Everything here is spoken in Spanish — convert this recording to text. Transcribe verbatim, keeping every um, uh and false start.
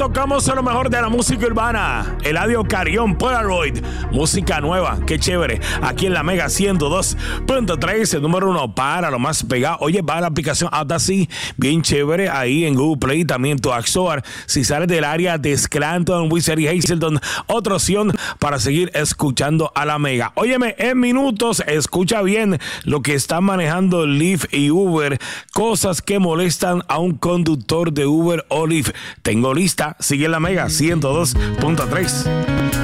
tocamos lo mejor de la música urbana. Eladio Carrión, Polaroid, música nueva, qué chévere. Aquí en la Mega ciento dos punto tres, el número uno para lo más pegado. Oye, va a la aplicación Audacity, bien chévere, ahí en Google Play, también tu App Store. Si sales del área de Scranton, Wizard y Hazleton, otra opción para seguir escuchando a la Mega. Óyeme, en minutos, escucha bien lo que están manejando Lyft y Uber, cosas que molestan a un conductor de Uber o Lyft. Tengo lista, sigue en la Mega ciento dos punto tres.